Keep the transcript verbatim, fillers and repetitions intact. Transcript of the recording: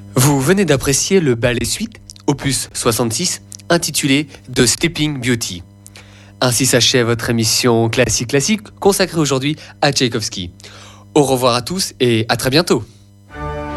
Vous venez d'apprécier le ballet suite, opus soixante-six, intitulé The Sleeping Beauty. Ainsi s'achève votre émission Classique Classique, consacrée aujourd'hui à Tchaïkovski. Au revoir à tous et à très bientôt.